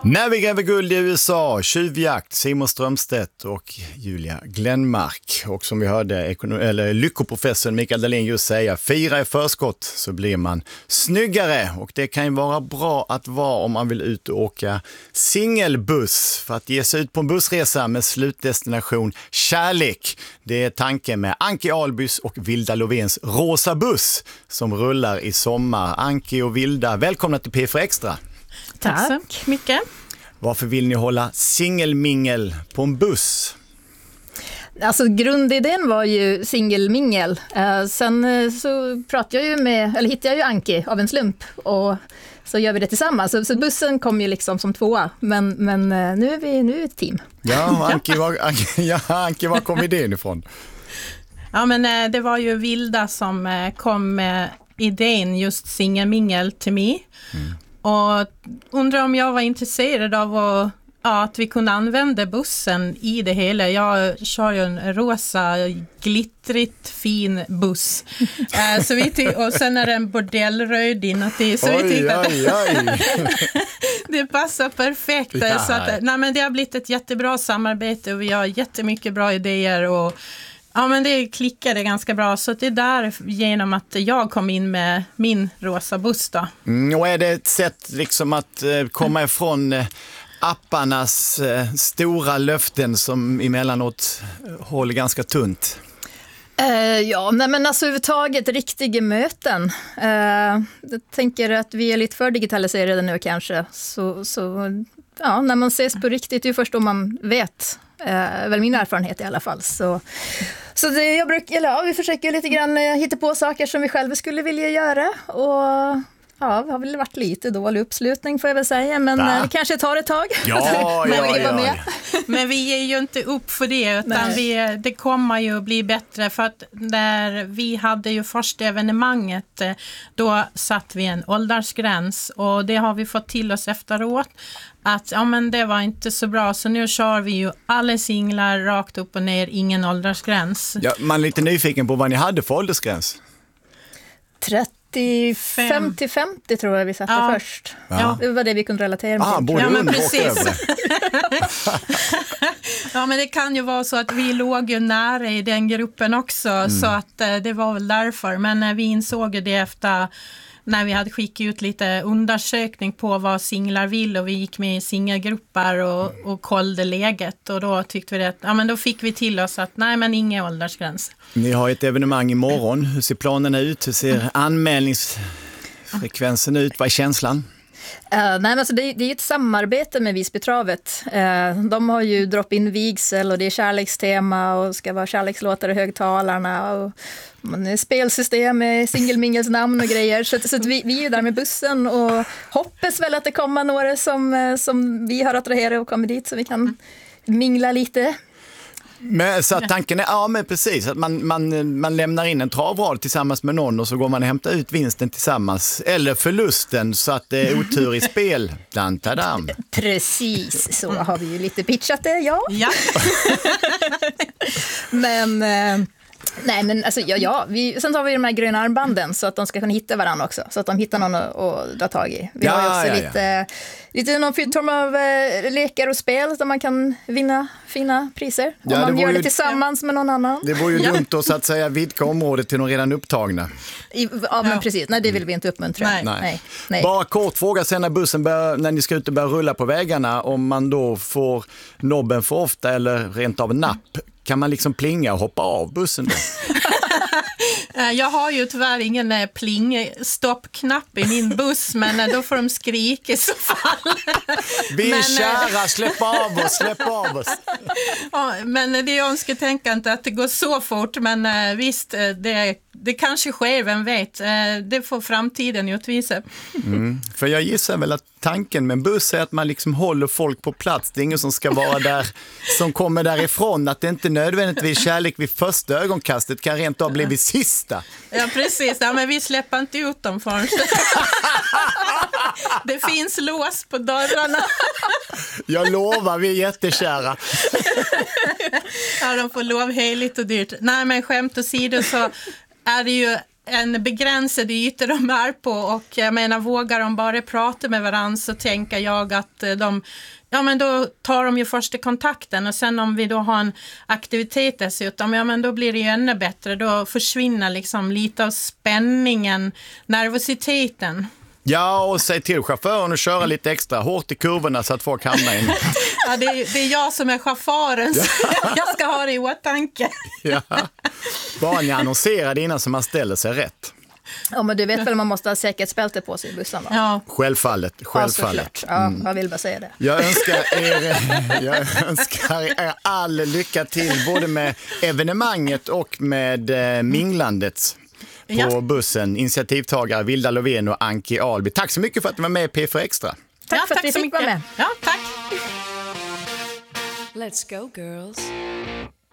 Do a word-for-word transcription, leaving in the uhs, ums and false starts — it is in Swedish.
När vi gräver guld i U S A, tjuvjakt, Simon Strömstedt och Julia Glenmark. Och som vi hörde ekonom- eller lyckoprofessorn Mikael Dahlin just säga, fira i förskott så blir man snyggare. Och det kan ju vara bra att vara om man vill ut och åka singelbuss för att ge sig ut på en bussresa med slutdestination kärlek. Det är tanken med Anki Albys och Vilda Lovens Rosa buss som rullar i sommar. Anki och Vilda, välkomna till P fyra Extra. Tack så mycket. Varför vill ni hålla singelmingel på en buss? Alltså grundidén var ju singelmingel. Eh, sen eh, så pratade jag ju med, eller hittade jag ju Anki av en slump och så gör vi det tillsammans. Så, så bussen kom ju liksom som tvåa, men, men eh, nu är vi nu är ett team. Ja, Anki, var, Anki, ja, Anki, var kom idén ifrån? Ja, men eh, det var ju Vilda som eh, kom med idén just singelmingel till mig. Mm. Och undrar om jag var intresserad av att, ja, att vi kunde använda bussen i det hela. Jag kör ju en rosa, glittrigt fin buss. uh, så vi ty- och sen är det en bordellröd inuti. Så oj, vi tyckte att oj, oj. det passar perfekt. Ja. Så att, nej, men det har blivit ett jättebra samarbete och vi har jättemycket bra idéer och ja, men det klickade ganska bra, så det är där genom att jag kom in med min rosa buss då. Mm, och är det ett sätt liksom att eh, komma ifrån eh, apparnas eh, stora löften som emellanåt eh, håller ganska tunt? Uh, ja, nej men alltså överhuvudtaget riktiga möten. Uh, jag tänker att vi är lite för digitaliserade nu kanske. Så, så ja, när man ses på riktigt, det är ju först då man vet. Uh, väl min erfarenhet i alla fall. Så, så det, jag bruk, eller, ja, vi försöker lite grann uh, hitta på saker som vi själva skulle vilja göra. Och ja, det har väl varit lite dålig uppslutning får jag väl säga. Men uh, det kanske tar ett tag. Ja, men, ja, ja, ja. Men vi är ju inte upp för det, utan vi, det kommer ju att bli bättre. För att när vi hade ju första evenemanget, då satt vi en åldersgräns. Och det har vi fått till oss efteråt. Att ja, men det var inte så bra, så nu kör vi ju alla singlar rakt upp och ner, ingen åldersgräns. Ja, man är lite nyfiken på vad ni hade för åldersgräns. trettiofem till femtio tror jag vi satte ja. först. Ja. Det var det vi kunde relatera med. Ah, både ja, men under och precis. över. Ja, men det kan ju vara så att vi låg ju nära i den gruppen också, mm. så att eh, det var väl därför. Men eh, vi insåg det efter när vi hade skickat ut lite undersökning på vad singlar vill och vi gick med i singelgrupper och, och kollade läget, och då tyckte vi att ja, men då fick vi till oss att nej, men ingen åldersgräns. Ni har ett evenemang imorgon. Hur ser planerna ut? Hur ser anmälningsfrekvensen ut? Vad är känslan? Uh, nej, men alltså det, det är ett samarbete med Visbytravet. Uh, de har ju drop-in vigsel och det är kärlekstema och ska vara kärlekslåtar i högtalarna och man är spelsystem med singelmingels namn och grejer. Så, så att vi, vi är där med bussen och hoppas väl att det kommer några som, som vi har attraherat och kommer dit så vi kan mingla lite. Men, så att tanken är, ja men precis, att man, man, man lämnar in en travrad tillsammans med någon och så går man och hämtar ut vinsten tillsammans, eller förlusten så att det är otur i spel. Dantadam. Precis, så har vi ju lite pitchat det, ja. Ja. Men... Eh, Nej, men alltså, ja, ja. Vi, sen tar vi de här gröna armbanden så att de ska kunna hitta varandra också. Så att de hittar någon att, att dra tag i. Vi ja, har ju också ja, lite, ja. lite någon form av eh, lekar och spel där man kan vinna fina priser. Om ja, man gör ju, det tillsammans med någon annan. Det vore ju ja. dumt att, så att säga vidga området till de redan upptagna. I, ja, men ja. precis. Nej, det vill vi inte uppmuntra. Nej. Nej. Nej. Nej. Bara kort fråga sen när bussen bör, när ni ska ut och börja rulla på vägarna, om man då får nobben för ofta eller rent av napp. Kan man liksom plinga och hoppa av bussen då? Jag har ju tyvärr ingen pling-stoppknapp i min buss, men då får de skrika i så fall. Vi är men, kära, släpp av oss, släpp av oss. Ja, men det är önsketänkandet att det går så fort, men visst, det, det kanske sker, vem vet. Det får framtiden utvisa. Mm, för jag gissar väl att tanken med en buss är att man liksom håller folk på plats. Det är ingen som ska vara där, som kommer därifrån. Att det inte nödvändigtvis kärlek vid första ögonkastet kan rent av bli vid sista. Ja, precis. Ja, men vi släpper inte ut dem förrän. Det finns lås på dörrarna. Jag lovar, vi är jättekära. Ja, de får lov heligt och dyrt. Nej, men skämt åsido så är det ju en begränsad yta de är på, och jag menar, vågar de bara prata med varandra så tänker jag att de, ja men då tar de ju första kontakten, och sen om vi då har en aktivitet dessutom, ja men då blir det ju ännu bättre, då försvinner liksom lite av spänningen, nervositeten. Ja, och säg till chauffören att köra lite extra hårt i kurvorna så att folk hamnar in. Ja, det är, det är jag som är chauffören, så jag ska ha det i åtanke. Ja. Bara ni annonserar innan så man ställer sig rätt. Ja, men du vet väl, man måste ha säkerhetsbälte på sig i bussen då? Ja. Självfallet, självfallet. Ja, mm. Jag vill bara säga det. Jag önskar er, jag önskar er all lycka till både med evenemanget och med eh, minglandet på Ja. bussen. Initiativtagare Vilda Lovén och Anki Alby. Tack så mycket för att du var med i P fyra Extra. Tack Ja, för att vi så fick vara mycket. med. Ja, tack. Let's go, girls.